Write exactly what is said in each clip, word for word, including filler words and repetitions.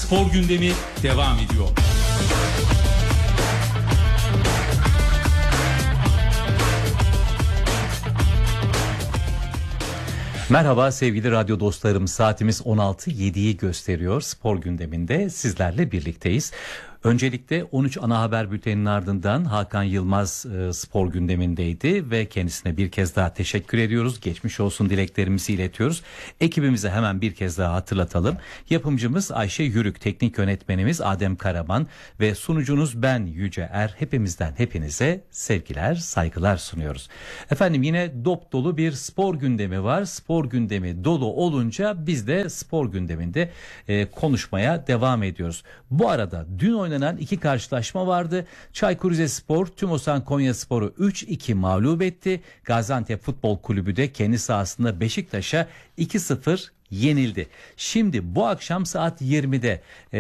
Spor gündemi devam ediyor. Merhaba sevgili radyo dostlarım, saatimiz on altı yediyi gösteriyor. Spor gündeminde sizlerle birlikteyiz. Öncelikle on üç ana haber bülteninin ardından Hakan Yılmaz e, spor gündemindeydi ve kendisine bir kez daha teşekkür ediyoruz. Geçmiş olsun dileklerimizi iletiyoruz. Ekibimize hemen bir kez daha hatırlatalım. Yapımcımız Ayşe Yürük, teknik yönetmenimiz Adem Karaman ve sunucunuz ben Yüce Er. Hepimizden hepinize sevgiler, saygılar sunuyoruz. Efendim yine dop dolu bir spor gündemi var. Spor gündemi dolu olunca biz de spor gündeminde e, konuşmaya devam ediyoruz. Bu arada dün oynanan iki karşılaşma vardı. Çaykur Rizespor Tümosan Konyaspor'u üç iki mağlup etti. Gaziantep Futbol Kulübü de kendi sahasında Beşiktaş'a iki sıfır yenildi. Şimdi bu akşam saat yirmide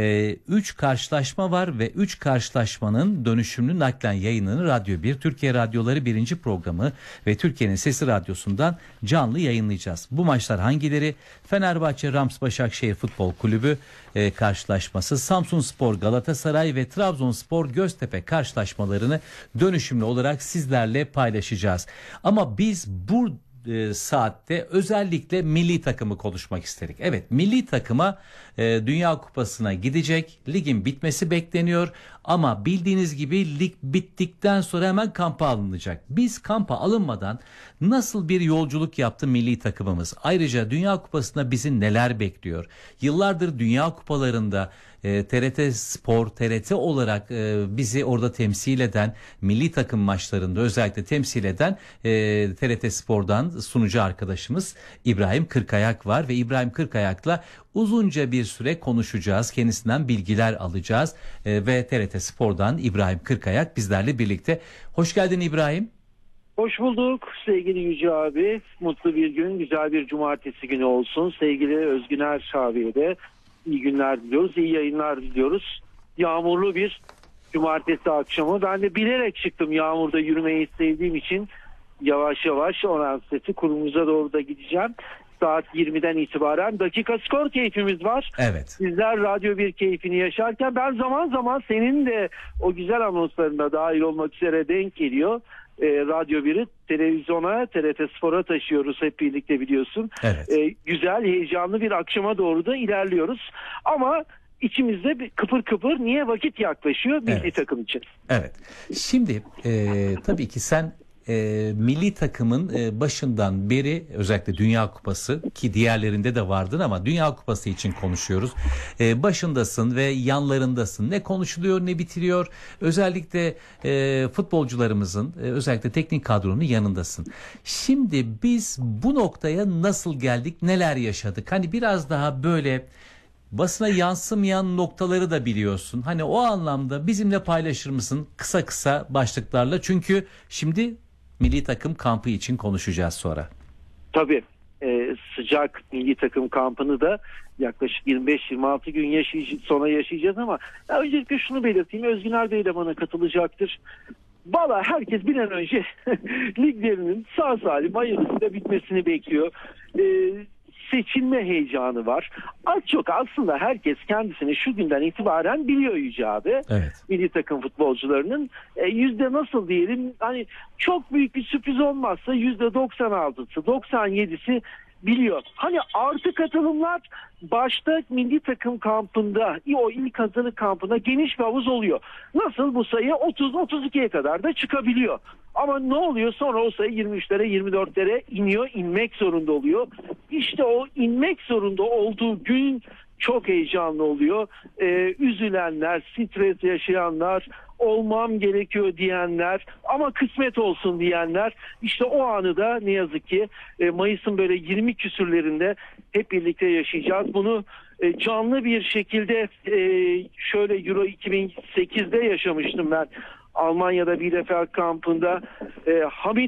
üç e, karşılaşma var ve üç karşılaşmanın dönüşümlü naklen yayınını Radyo bir, Türkiye Radyoları birinci programı ve Türkiye'nin Sesi Radyosu'ndan canlı yayınlayacağız. Bu maçlar hangileri? Fenerbahçe Rams Başakşehir Futbol Kulübü e, karşılaşması, Samsunspor Galatasaray ve Trabzonspor Göztepe karşılaşmalarını dönüşümlü olarak sizlerle paylaşacağız. Ama biz bu E, saatte özellikle milli takımı konuşmak istedik. Evet, milli takıma e, Dünya Kupası'na gidecek. Ligin bitmesi bekleniyor. Ama bildiğiniz gibi lig bittikten sonra hemen kampa alınacak. Biz kampa alınmadan nasıl bir yolculuk yaptı milli takımımız? Ayrıca Dünya Kupası'nda bizi neler bekliyor? Yıllardır Dünya Kupalarında e, T R T Spor, T R T olarak e, bizi orada temsil eden, milli takım maçlarında özellikle temsil eden e, T R T Spor'dan sunucu arkadaşımız İbrahim Kırkayak var ve İbrahim Kırkayak'la uzunca bir süre konuşacağız. Kendisinden bilgiler alacağız e, ve T R T Spor'dan İbrahim Kırkayak bizlerle birlikte. Hoş geldin İbrahim. Hoş bulduk sevgili Yüce abi. Mutlu bir gün, güzel bir cumartesi günü olsun. Sevgili Özgüner abiye de iyi günler diliyoruz, iyi yayınlar diliyoruz. Yağmurlu bir cumartesi akşamı. Ben de bilerek çıktım, yağmurda yürümeyi sevdiğim için. Yavaş yavaş Orhan Sesi kurumuza doğru da gideceğim. Saat yirmiden itibaren dakika skor keyfimiz var. Evet. Sizler Radyo bir keyfini yaşarken ben zaman zaman senin de o güzel anonslarında dahil olmak üzere denk geliyor. E, Radyo bir'i televizyona, T R T Spor'a taşıyoruz hep birlikte, biliyorsun. Evet. E, güzel, heyecanlı bir akşama doğru da ilerliyoruz. Ama içimizde bir kıpır kıpır, niye vakit yaklaşıyor milli evet. takım için. Evet. Şimdi e, tabii ki sen E, milli takımın e, başından beri özellikle Dünya Kupası, ki diğerlerinde de vardın ama Dünya Kupası için konuşuyoruz. E, başındasın ve yanlarındasın. Ne konuşuluyor ne bitiriyor. Özellikle e, futbolcularımızın e, özellikle teknik kadronun yanındasın. Şimdi biz bu noktaya nasıl geldik, neler yaşadık? Hani biraz daha böyle basına yansımayan noktaları da biliyorsun. Hani o anlamda bizimle paylaşır mısın kısa kısa başlıklarla? Çünkü şimdi milli takım kampı için konuşacağız sonra. Tabii. Ee, sıcak milli takım kampını da yaklaşık yirmi beş yirmi altı gün yaşayacağız, sonra yaşayacağız ama ya öncelikle şunu belirteyim. Özgüner Bey de bana katılacaktır. Valla herkes bir an önce liglerinin sağ salim hayırlısıyla bitmesini bekliyor. Ee, seçilme heyecanı var. Az çok aslında herkes kendisini şu günden itibaren biliyor Yüce abi. Evet. Milli takım futbolcularının e, yüzde nasıl diyelim, hani çok büyük bir sürpriz olmazsa yüzde doksan altısı doksan yedisi biliyor. Hani artı katılımlar başta milli takım kampında, o ilk hazırlık kampında geniş bir havuz oluyor. Nasıl bu sayı otuz otuz ikiye kadar da çıkabiliyor. Ama ne oluyor? Sonra o sayı yirmi üçlere yirmi dörtlere iniyor, inmek zorunda oluyor. İşte o inmek zorunda olduğu gün çok heyecanlı oluyor. Ee, üzülenler, stres yaşayanlar, olmam gerekiyor diyenler ama kısmet olsun diyenler, işte o anı da ne yazık ki e, Mayıs'ın böyle yirmi küsürlerinde hep birlikte yaşayacağız. Bunu e, canlı bir şekilde e, şöyle Euro iki bin sekizde yaşamıştım ben. Almanya'da Bielefeld kampında e, Hamit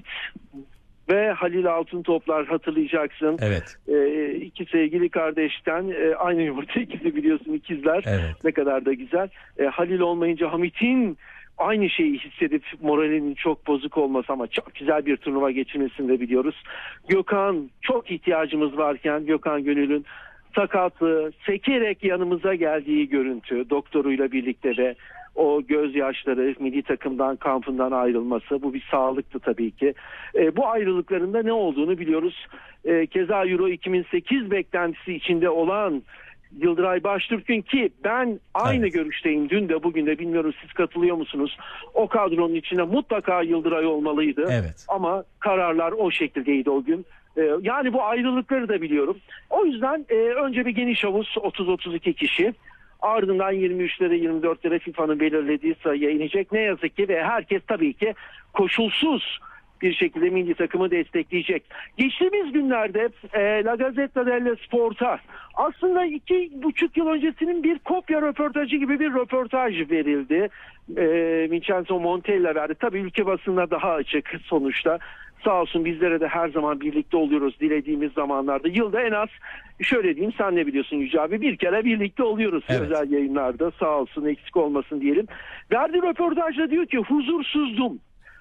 ve Halil Altıntoplar, hatırlayacaksın. Evet. E, iki sevgili kardeşten e, aynı yumurta ikisi, biliyorsun, ikizler. Evet. Ne kadar da güzel. E, Halil olmayınca Hamit'in aynı şeyi hissedip moralinin çok bozuk olması ama çok güzel bir turnuva geçirmesini de biliyoruz. Gökhan, çok ihtiyacımız varken Gökhan Gönül'ün sakatlığı, sekerek yanımıza geldiği görüntü doktoruyla birlikte ve o gözyaşları, milli takımdan, kampından ayrılması, bu bir sağlıktı tabii ki. E, bu ayrılıklarında ne olduğunu biliyoruz. E, keza Euro iki bin sekiz beklentisi içinde olan Yıldıray Baştürk'ün, ki ben aynı evet. görüşteyim, dün de bugün de, bilmiyorum siz katılıyor musunuz? O kadronun içine mutlaka Yıldıray olmalıydı. Evet. Ama kararlar o şekildeydi o gün. E, yani bu ayrılıkları da biliyorum. O yüzden e, önce bir geniş havuz, otuz otuz iki kişi. Ardından yirmi üçlere yirmi dörtlere FIFA'nın belirlediği sayıya inecek. Ne yazık ki ve herkes tabii ki koşulsuz bir şekilde milli takımı destekleyecek. Geçtiğimiz günlerde e, La Gazzetta dello Sport'a aslında iki buçuk yıl öncesinin bir kopya röportajı gibi bir röportaj verildi. E, Vincenzo Montella verdi. Tabii ülke basınına daha açık sonuçta. Sağ olsun bizlere de her zaman birlikte oluyoruz dilediğimiz zamanlarda. Yılda en az, şöyle diyeyim, sen ne biliyorsun Yüce abi, bir kere birlikte oluyoruz evet. özel yayınlarda. Sağ olsun, eksik olmasın diyelim. Verdiği röportajda diyor ki huzursuzdum.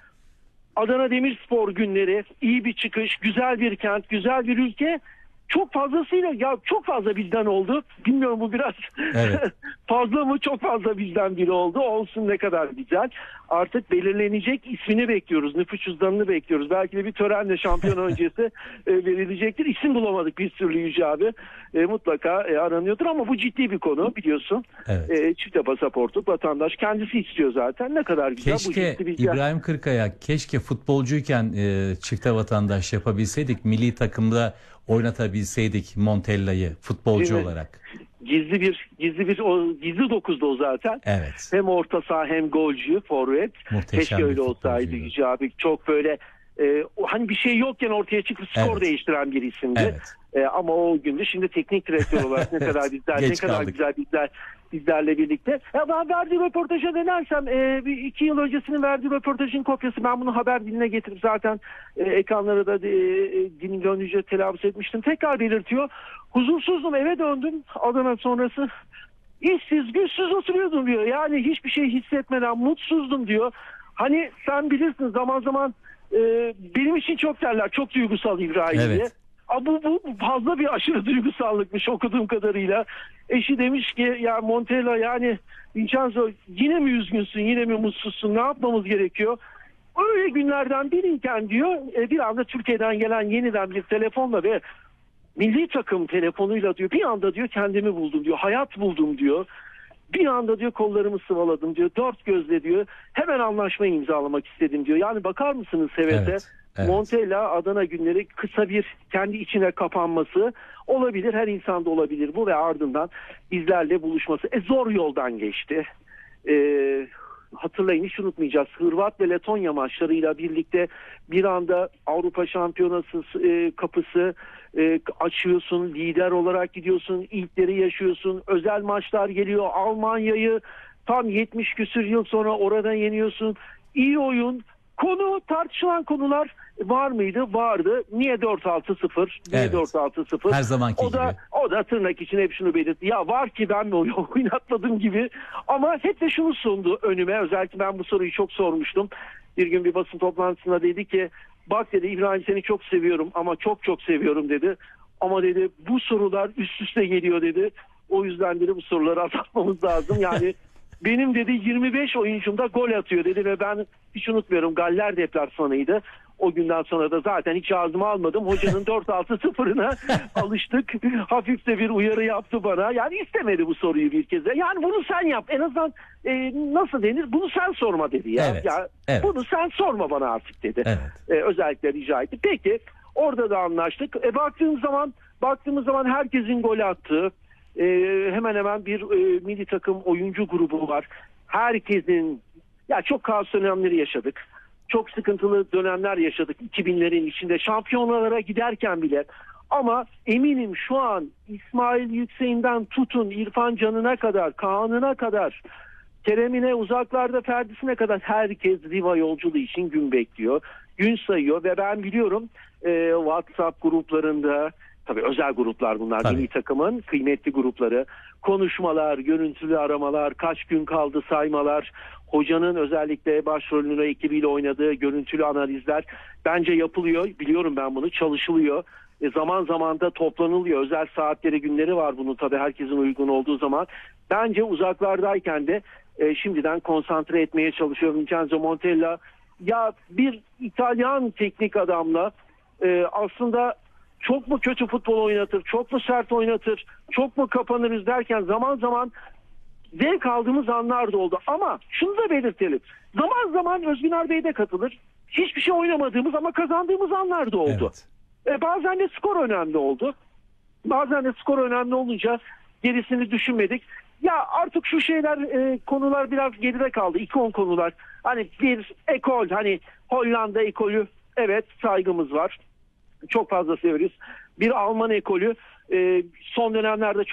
Adana Demirspor günleri, iyi bir çıkış, güzel bir kent, güzel bir ülke. Çok fazlasıyla, ya çok fazla bizden oldu. Bilmiyorum, bu biraz evet. fazla mı, çok fazla bizden biri oldu. Olsun, ne kadar güzel. Artık belirlenecek ismini bekliyoruz. Nüfus cüzdanını bekliyoruz. Belki de bir törenle şampiyon öncesi e, verilecektir. İsim bulamadık bir türlü Yüce abi. E, mutlaka e, aranıyordur ama bu ciddi bir konu biliyorsun. Evet. E, çifte pasaportluk, vatandaş kendisi istiyor zaten. Ne kadar güzel. Keşke bu ciddi bir İbrahim Kırkayak, keşke futbolcuyken e, çifte vatandaş yapabilseydik. Milli takımda oynatabilseydik Montella'yı futbolcu evet. olarak. Gizli bir gizli bir o gizli dokuzda o zaten. Evet. Hem orta saha hem golcü, forvet. Keşke öyle olsaydı Yüce abi. Çok böyle e, hani bir şey yokken ortaya çıkıp skor evet. değiştiren bir isimdi. Evet. E, ama o gündü. Şimdi teknik direktör olarak ne kadar bizler, ne kadar kaldık. güzel bizler bizlerle birlikte. Ya ben verdiği röportaja dönersem e, bir iki yıl öncesinin verdiği röportajın kopyası, ben bunu haber diline getirip zaten e, ekranlara da e, dilin gönlünce telaffuz etmiştim. Tekrar belirtiyor. Huzursuzdum, eve döndüm Adana sonrası. İşsiz, güçsüz oturuyordum diyor. Yani hiçbir şey hissetmeden mutsuzdum diyor. Hani sen bilirsin, zaman zaman e, benim için çok derler, çok duygusal İbrahim evet. diye. Ama bu, bu fazla bir aşırı duygusallıkmış okuduğum kadarıyla. Eşi demiş ki ya Montella, yani Vincenzo, yine mi üzgünsün, yine mi mutsuzsun, ne yapmamız gerekiyor? Öyle günlerden biriyken diyor bir anda Türkiye'den gelen yeniden bir telefonla ve milli takım telefonuyla diyor bir anda diyor kendimi buldum diyor, hayat buldum diyor. Bir anda diyor kollarımı sıvaladım diyor, dört gözle diyor hemen anlaşmayı imzalamak istedim diyor. Yani bakar mısınız hevese? Evet. Evet. Montella Adana günleri kısa bir kendi içine kapanması olabilir. Her insanda olabilir bu ve ardından bizlerle buluşması. E zor yoldan geçti. E, hatırlayın, hiç unutmayacağız. Hırvat ve Letonya maçlarıyla birlikte bir anda Avrupa Şampiyonası e, kapısı e, açıyorsun. Lider olarak gidiyorsun. İlkleri yaşıyorsun. Özel maçlar geliyor. Almanya'yı tam yetmiş küsür yıl sonra oradan yeniyorsun. İyi oyun. Konu, tartışılan konular var mıydı? Vardı. Niye dört altı sıfır? Niye evet. dört altı sıfır? Her zamanki o da, gibi. O da tırnak için hep şunu belirtti. Ya var ki ben mi oynatmadım gibi. Ama hep de şunu sundu önüme. Özellikle ben bu soruyu çok sormuştum. Bir gün bir basın toplantısında dedi ki bak dedi, İbrahim seni çok seviyorum ama çok çok seviyorum dedi. Ama dedi bu sorular üst üste geliyor dedi. O yüzden dedi bu soruları azaltmamız lazım. Yani benim dedi yirmi beş oyuncum da gol atıyor dedi ve ben hiç unutmuyorum, Galler deplasmanıydı. O günden sonra da zaten hiç ağzıma almadım. Hocanın dört altı sıfırına alıştık. Hafif de bir uyarı yaptı bana. Yani istemedi bu soruyu bir kez de. Yani bunu sen yap. En azından e, nasıl denir? Bunu sen sorma dedi ya. Evet, ya evet. Bunu sen sorma bana artık dedi. Evet. E, özellikle rica etti. Peki orada da anlaştık. E, baktığımız zaman baktığımız zaman herkesin gol attığı, e, hemen hemen bir e, milli takım oyuncu grubu var. Herkesin, ya çok kaos dönemleri yaşadık. Çok sıkıntılı dönemler yaşadık iki binlerin içinde, şampiyonlara giderken bile. Ama eminim şu an İsmail Yüksek'inden tutun İrfan Can'ına kadar, Kaan'ına kadar, Kerem'ine, uzaklarda Ferdi'sine kadar herkes Riva yolculuğu için gün bekliyor. Gün sayıyor ve ben biliyorum e, WhatsApp gruplarında, tabii özel gruplar bunlar, tabii. Milli takımın kıymetli grupları, konuşmalar, görüntülü aramalar, kaç gün kaldı saymalar, hocanın özellikle başrolünü ekibiyle oynadığı görüntülü analizler bence yapılıyor. Biliyorum ben bunu, çalışılıyor. E, zaman zaman da toplanılıyor. Özel saatleri, günleri var bunun, tabii herkesin uygun olduğu zaman. Bence uzaklardayken de e, şimdiden konsantre etmeye çalışıyorum. Vincenzo Montella ya bir İtalyan teknik adamla e, aslında çok mu kötü futbol oynatır, çok mu sert oynatır, çok mu kapanırız derken zaman zaman zevk aldığımız anlar da oldu. Ama şunu da belirtelim. Zaman zaman Özgüner Bey de katılır. Hiçbir şey oynamadığımız ama kazandığımız anlar da oldu. Evet. E, bazen de skor önemli oldu. Bazen de skor önemli olunca gerisini düşünmedik. Ya artık şu şeyler, e, konular biraz geride kaldı. İkon konular. Hani bir ekol, hani Hollanda ekolü, evet saygımız var. Çok fazla severiz. Bir Alman ekolü, e, son dönemlerde çok